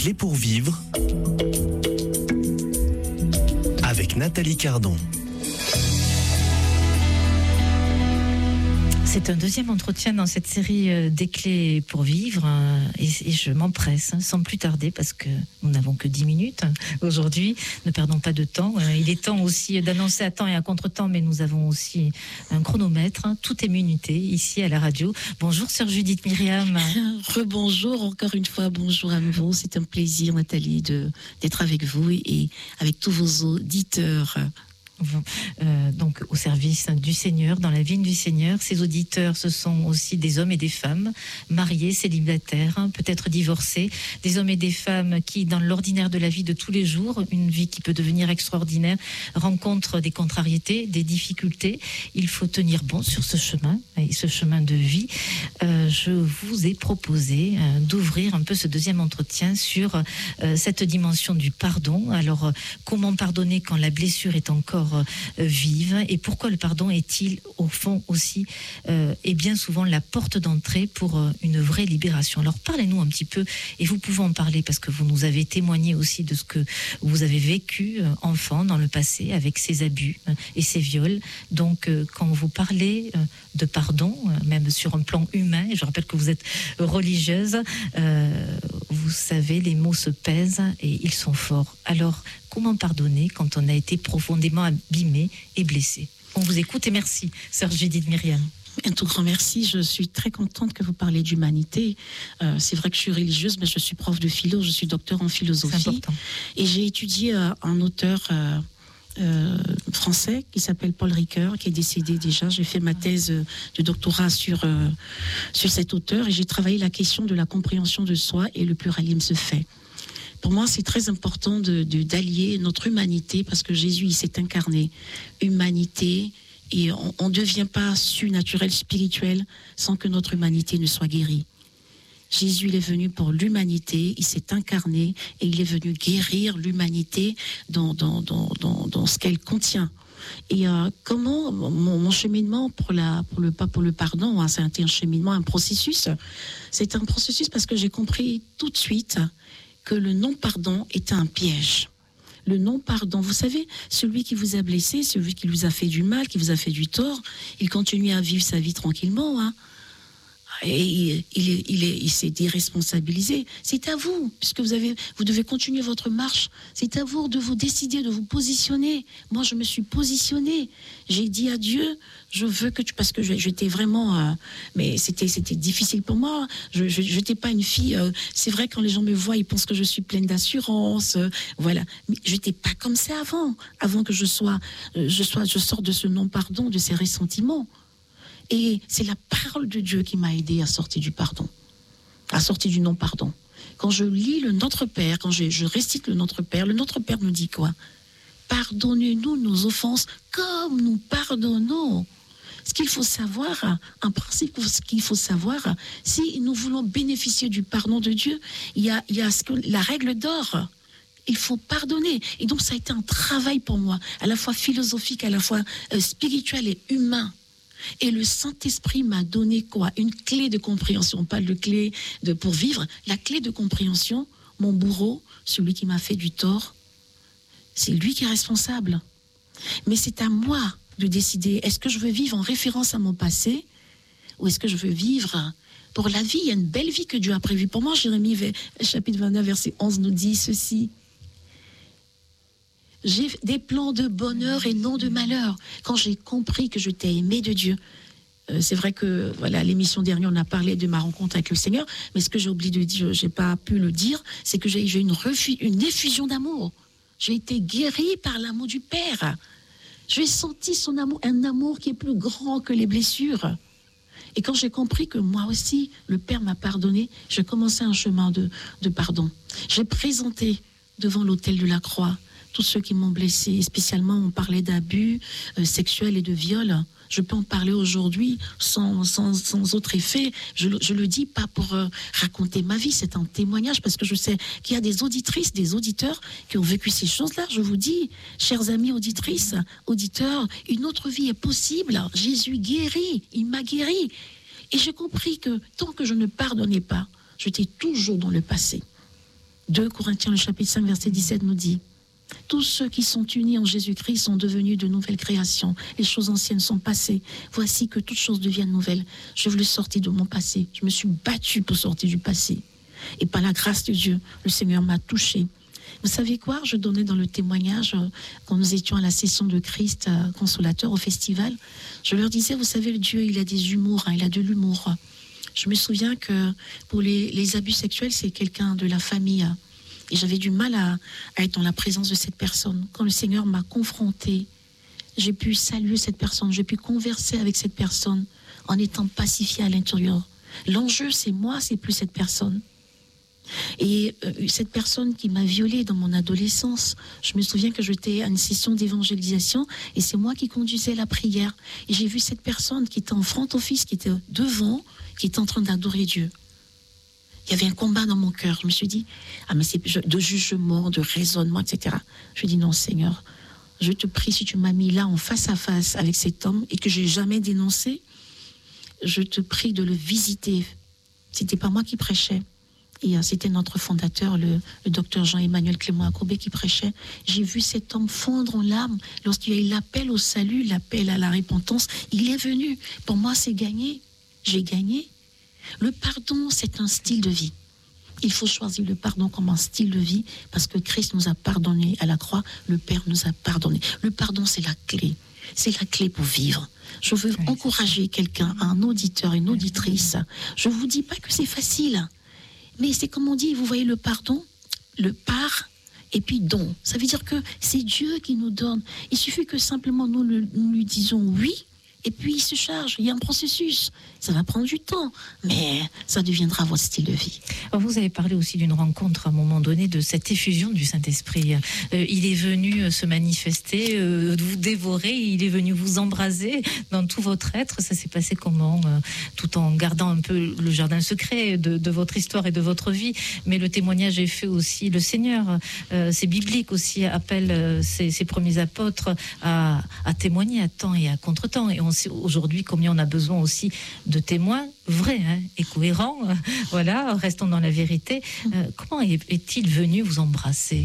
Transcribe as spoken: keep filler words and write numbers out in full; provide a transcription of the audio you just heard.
clés pour vivre avec Nathalie Cardon. C'est un deuxième entretien dans cette série euh, des clés pour vivre euh, et, et je m'empresse hein, sans plus tarder parce que nous n'avons que dix minutes hein, aujourd'hui. Ne perdons pas de temps. Euh, il est temps aussi d'annoncer à temps et à contre-temps, mais nous avons aussi un chronomètre. Hein, tout est minuté ici à la radio. Bonjour sœur Judith Myriam. Rebonjour encore une fois. Bonjour à vous. C'est un plaisir Nathalie de, d'être avec vous et avec tous vos auditeurs. Euh, donc au service du Seigneur, dans la vigne du Seigneur. Ces auditeurs, ce sont aussi des hommes et des femmes mariés, célibataires, hein, peut-être divorcés, des hommes et des femmes qui, dans l'ordinaire de la vie de tous les jours, une vie qui peut devenir extraordinaire, rencontrent des contrariétés, des difficultés. Il faut tenir bon sur ce chemin, et ce chemin de vie. Euh, je vous ai proposé euh, d'ouvrir un peu ce deuxième entretien sur euh, cette dimension du pardon. Alors, euh, comment pardonner quand la blessure est encore vive, et pourquoi le pardon est-il au fond aussi euh, et bien souvent la porte d'entrée pour euh, une vraie libération. Alors parlez-nous un petit peu, et vous pouvez en parler parce que vous nous avez témoigné aussi de ce que vous avez vécu euh, enfant dans le passé avec ces abus euh, et ces viols. Donc euh, quand vous parlez euh, de pardon, euh, même sur un plan humain, et je rappelle que vous êtes religieuse, euh, vous savez, les mots se pèsent et ils sont forts. Alors comment pardonner quand on a été profondément abîmé et blessé? On vous écoute et merci, sœur Judith Myriam. Un tout grand merci. Je suis très contente que vous parliez d'humanité. Euh, c'est vrai que je suis religieuse, mais je suis prof de philo, je suis docteur en philosophie. C'est important. Et j'ai étudié euh, un auteur euh, euh, français qui s'appelle Paul Ricoeur, qui est décédé déjà. J'ai fait ma thèse de doctorat sur, euh, sur cet auteur et j'ai travaillé la question de la compréhension de soi et le pluralisme se fait. Pour moi, c'est très important de, de, d'allier notre humanité, parce que Jésus, il s'est incarné. Humanité, et on ne devient pas surnaturel, spirituel, sans que notre humanité ne soit guérie. Jésus, il est venu pour l'humanité, il s'est incarné, et il est venu guérir l'humanité dans, dans, dans, dans, dans ce qu'elle contient. Et euh, comment mon, mon cheminement pour la pour le pas pour le pardon, hein, c'est un, un cheminement, un processus. C'est un processus parce que j'ai compris tout de suite que le non-pardon est un piège. Le non-pardon, vous savez, celui qui vous a blessé, celui qui vous a fait du mal, qui vous a fait du tort, il continue à vivre sa vie tranquillement, hein. Et il, il, est, il, est, il s'est déresponsabilisé. C'est à vous, puisque vous, avez, vous devez continuer votre marche. C'est à vous de vous décider, de vous positionner. Moi, je me suis positionnée. J'ai dit à Dieu, je veux que tu... Parce que j'étais vraiment... Euh, mais c'était, c'était difficile pour moi. Je n'étais pas une fille... Euh, c'est vrai, quand les gens me voient, ils pensent que je suis pleine d'assurance. Euh, voilà. Mais je n'étais pas comme ça avant. Avant que je sois... Euh, je, sois je sorte de ce non-pardon, de ces ressentiments. Et c'est la parole de Dieu qui m'a aidé à sortir du pardon, à sortir du non-pardon. Quand je lis le Notre Père, quand je, je récite le Notre Père, le Notre Père nous dit quoi? Pardonnez-nous nos offenses comme nous pardonnons. Ce qu'il faut savoir, un principe, ce qu'il faut savoir, si nous voulons bénéficier du pardon de Dieu, il y a, il y a ce que, la règle d'or. Il faut pardonner. Et donc ça a été un travail pour moi, à la fois philosophique, à la fois euh, spirituel et humain. Et le Saint-Esprit m'a donné quoi? Une clé de compréhension. On parle de clé de, pour vivre. La clé de compréhension, mon bourreau, celui qui m'a fait du tort, c'est lui qui est responsable. Mais c'est à moi de décider, est-ce que je veux vivre en référence à mon passé ou est-ce que je veux vivre pour la vie? Il y a une belle vie que Dieu a prévue pour moi. Jérémie, chapitre vingt-neuf, verset onze, nous dit ceci. J'ai des plans de bonheur et non de malheur. Quand j'ai compris que je t'ai aimé de Dieu, euh, c'est vrai que voilà, l'émission dernière, on a parlé de ma rencontre avec le Seigneur, mais ce que j'ai oublié de dire, j'ai pas pu le dire, c'est que j'ai, j'ai une, refu- une effusion d'amour. J'ai été guérie par l'amour du Père. J'ai senti son amour, un amour qui est plus grand que les blessures. Et quand j'ai compris que moi aussi, le Père m'a pardonné, j'ai commencé un chemin de, de pardon. J'ai présenté devant l'autel de la croix tous ceux qui m'ont blessé, spécialement on parlait d'abus euh, sexuels et de viol. Je peux en parler aujourd'hui sans, sans, sans autre effet. Je, je le dis pas pour euh, raconter ma vie, c'est un témoignage parce que je sais qu'il y a des auditrices, des auditeurs qui ont vécu ces choses-là. Je vous dis, chers amis auditrices, auditeurs, une autre vie est possible. Jésus guérit, il m'a guéri. Et j'ai compris que tant que je ne pardonnais pas, j'étais toujours dans le passé. deux Corinthiens, le chapitre cinq, verset dix-sept nous dit: tous ceux qui sont unis en Jésus-Christ sont devenus de nouvelles créations. Les choses anciennes sont passées. Voici que toutes choses deviennent nouvelles. Je voulais sortir de mon passé. Je me suis battue pour sortir du passé. Et par la grâce de Dieu, le Seigneur m'a touchée. Vous savez quoi? Je donnais dans le témoignage, quand nous étions à la session de Christ Consolateur au festival, je leur disais, vous savez, le Dieu, il a des humours, hein, il a de l'humour. Je me souviens que pour les, les abus sexuels, c'est quelqu'un de la famille. Et j'avais du mal à, à être dans la présence de cette personne. Quand le Seigneur m'a confrontée, j'ai pu saluer cette personne, j'ai pu converser avec cette personne en étant pacifiée à l'intérieur. L'enjeu, c'est moi, c'est plus cette personne. Et euh, cette personne qui m'a violée dans mon adolescence, je me souviens que j'étais à une session d'évangélisation et c'est moi qui conduisais la prière. Et j'ai vu cette personne qui était en front office, qui était devant, qui était en train d'adorer Dieu. Il y avait un combat dans mon cœur. Je me suis dit, ah mais c'est de jugement, de raisonnement, et cetera. Je me dis, non Seigneur, je te prie, si tu m'as mis là en face à face avec cet homme et que je n'ai jamais dénoncé, je te prie de le visiter. C'était pas moi qui prêchais. Et euh, c'était notre fondateur, le, le docteur Jean-Emmanuel Clément Acourbet qui prêchait. J'ai vu cet homme fondre en larmes lorsqu'il y a eu l'appel au salut, l'appel à la repentance. Il est venu. Pour moi, c'est gagné. J'ai gagné. Le pardon, c'est un style de vie. Il faut choisir le pardon comme un style de vie parce que Christ nous a pardonné à la croix, le Père nous a pardonné. Le pardon, c'est la clé. C'est la clé pour vivre. Je veux oui, encourager quelqu'un, un auditeur, une auditrice. Je ne vous dis pas que c'est facile, mais c'est comme on dit, vous voyez le pardon, le par et puis don. Ça veut dire que c'est Dieu qui nous donne. Il suffit que simplement nous, le, nous lui disons oui. Et puis il se charge, il y a un processus. Ça va prendre du temps, mais ça deviendra votre style de vie. Alors vous avez parlé aussi d'une rencontre à un moment donné, de cette effusion du Saint-Esprit. Euh, il est venu se manifester, euh, vous dévorer, il est venu vous embraser dans tout votre être. Ça s'est passé comment euh, tout en gardant un peu le jardin secret de, de votre histoire et de votre vie. Mais le témoignage est fait aussi, le Seigneur, euh, c'est biblique aussi, appelle euh, ses, ses premiers apôtres à, à témoigner à temps et à contre-temps. Et on sait aujourd'hui combien on a besoin aussi de témoins vrais hein, et cohérents. Euh, voilà, restons dans la vérité. Euh, comment est, est-il venu vous embrasser ?